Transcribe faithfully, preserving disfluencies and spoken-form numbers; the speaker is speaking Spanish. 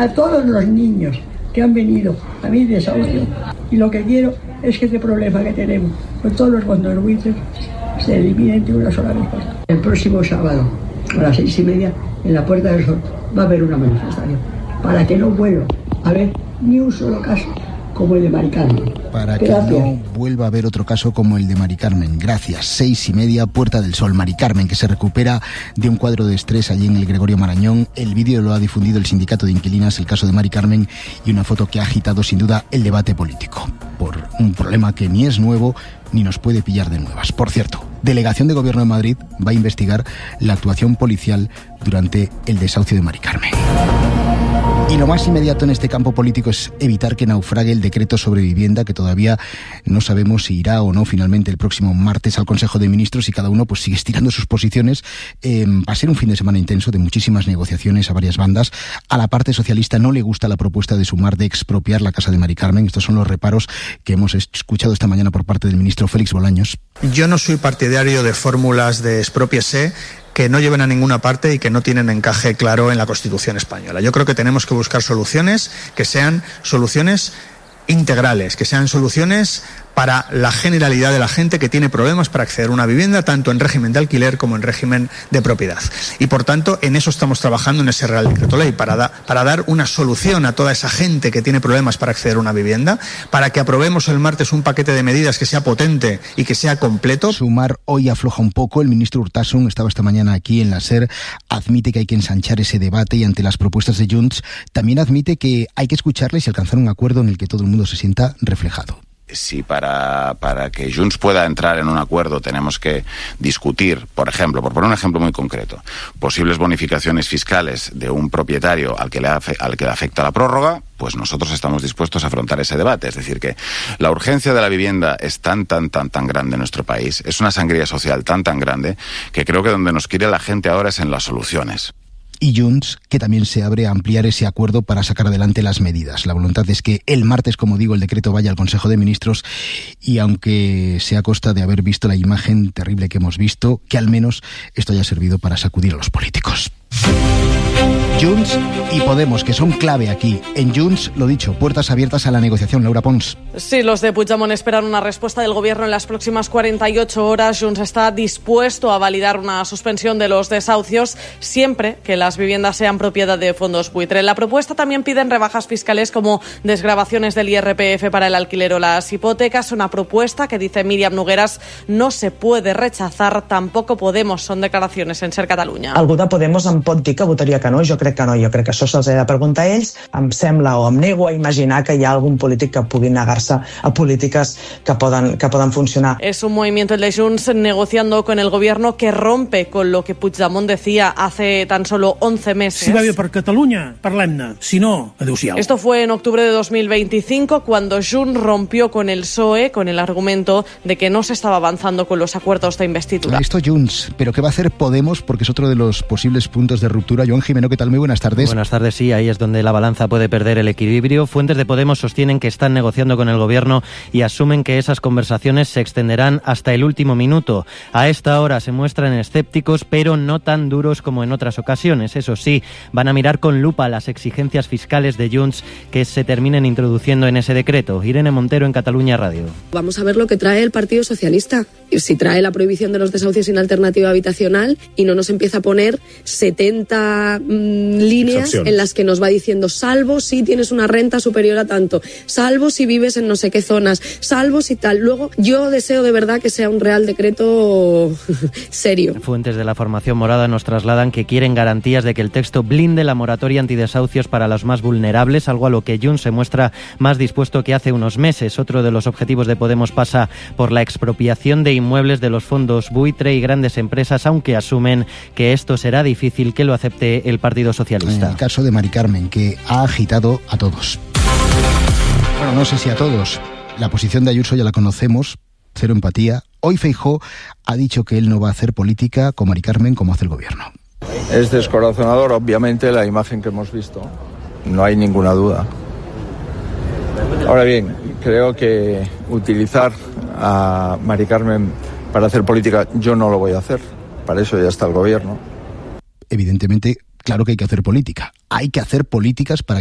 a todos los niños que han venido a mi desahucio. Y lo que quiero es que este problema que tenemos con todos los fondos buitres se elimine de una sola vez. El próximo sábado, a las seis y media, en la Puerta del Sol, va a haber una manifestación para que no vuelva a haber ni un solo caso como el de Mari Carmen. Para que Gracias. no vuelva a haber otro caso como el de Mari Carmen. Gracias. Seis y media, Puerta del Sol. Mari Carmen, que se recupera de un cuadro de estrés allí en el Gregorio Marañón. El vídeo lo ha difundido el Sindicato de Inquilinas, el caso de Mari Carmen, y una foto que ha agitado sin duda el debate político. Por un problema que ni es nuevo ni nos puede pillar de nuevas. Por cierto, Delegación de Gobierno de Madrid va a investigar la actuación policial durante el desahucio de Mari Carmen. Y lo más inmediato en este campo político es evitar que naufrague el decreto sobre vivienda, que todavía no sabemos si irá o no finalmente el próximo martes al Consejo de Ministros, y cada uno pues sigue estirando sus posiciones. Eh, va a ser un fin de semana intenso de muchísimas negociaciones a varias bandas. A la parte socialista no le gusta la propuesta de Sumar de expropiar la casa de Mari Carmen. Estos son los reparos que hemos escuchado esta mañana por parte del ministro Félix Bolaños. Yo no soy partidario de fórmulas de expropiese que no lleven a ninguna parte y que no tienen encaje claro en la Constitución española. Yo creo que tenemos que buscar soluciones que sean soluciones integrales, que sean soluciones para la generalidad de la gente que tiene problemas para acceder a una vivienda, tanto en régimen de alquiler como en régimen de propiedad. Y por tanto, en eso estamos trabajando en ese Real Decreto Ley, para, da, para dar una solución a toda esa gente que tiene problemas para acceder a una vivienda, para que aprobemos el martes un paquete de medidas que sea potente y que sea completo. Sumar hoy afloja un poco. El ministro Urtasun estaba esta mañana aquí en la SER, admite que hay que ensanchar ese debate y ante las propuestas de Junts también admite que hay que escucharles y alcanzar un acuerdo en el que todo el mundo se sienta reflejado. Si para, para que Junts pueda entrar en un acuerdo tenemos que discutir, por ejemplo, por poner un ejemplo muy concreto, posibles bonificaciones fiscales de un propietario al que le, afe, al que le afecta la prórroga, pues nosotros estamos dispuestos a afrontar ese debate. Es decir, que la urgencia de la vivienda es tan, tan, tan, tan grande en nuestro país, es una sangría social tan, tan grande, que creo que donde nos quiere la gente ahora es en las soluciones. Y Junts, que también se abre a ampliar ese acuerdo para sacar adelante las medidas. La voluntad es que el martes, como digo, el decreto vaya al Consejo de Ministros, y aunque sea a costa de haber visto la imagen terrible que hemos visto, que al menos esto haya servido para sacudir a los políticos. Junts y Podemos, que son clave aquí. En Junts, lo dicho, puertas abiertas a la negociación. Laura Pons. Sí, los de Puigdemont esperan una respuesta del Gobierno en las próximas cuarenta y ocho horas. Junts está dispuesto a validar una suspensión de los desahucios siempre que las viviendas sean propiedad de fondos buitre. La propuesta también piden rebajas fiscales como desgravaciones del I R P F para el alquiler o las hipotecas. Una propuesta que, dice Míriam Nogueras, no se puede rechazar. Tampoco Podemos. Son declaraciones en Ser Catalunya. Algú de Podemos em pot dir que votaria que no? Jo crec que no. Jo crec que això se'ls ha de preguntar a ells. Em sembla o em nego a imaginar que hi ha algun polític que pugui negar-se a polítiques que poden, que poden funcionar. Es un movimiento, el de Junts, negociando con el Gobierno, que rompe con lo que Puigdemont decía hace tan solo once meses. Si va bé per Catalunya, parlem-ne. Si no, adéu-siau. Esto fue en octubre de dos mil veinticinco, cuando Junts rompió con el P S O E con el argumento de que no se estaba avanzando con los acuerdos de investidura. Esto Junts, pero ¿qué va a hacer Podemos? Porque es otro de los posibles puntos de ruptura. Joan Jimeno, ¿qué tal? Muy buenas tardes. Buenas tardes, sí, ahí es donde la balanza puede perder el equilibrio. Fuentes de Podemos sostienen que están negociando con el Gobierno y asumen que esas conversaciones se extenderán hasta el último minuto. A esta hora se muestran escépticos, pero no tan duros como en otras ocasiones. Eso sí, van a mirar con lupa las exigencias fiscales de Junts que se terminen introduciendo en ese decreto. Irene Montero, en Catalunya Radio. Vamos a ver lo que trae el Partido Socialista. Si trae la prohibición de los desahucios sin alternativa habitacional y no nos empieza a poner setenta mmm, líneas Excepción. En las que nos va diciendo salvo si tienes una renta superior a tanto, salvo si vives en no sé qué zonas, salvo si tal. Luego, yo deseo de verdad que sea un Real Decreto serio. Fuentes de la formación morada nos trasladan que quieren garantías de que el texto blinde la moratoria antidesahucios para los más vulnerables, algo a lo que Junts se muestra más dispuesto que hace unos meses. Otro de los objetivos de Podemos pasa por la expropiación de inmuebles de los fondos buitre y grandes empresas, aunque asumen que esto será difícil que lo acepte el Partido Socialista. En el caso de Mari Carmen, que ha agitado a todos. Bueno, no sé si a todos. La posición de Ayuso ya la conocemos, cero empatía. Hoy Feijóo ha dicho que él no va a hacer política con Mari Carmen como hace el Gobierno. Es descorazonador, obviamente, la imagen que hemos visto. No hay ninguna duda. Ahora bien, creo que utilizar a Mari Carmen para hacer política, yo no lo voy a hacer. Para eso ya está el Gobierno. Evidentemente, claro que hay que hacer política. Hay que hacer políticas para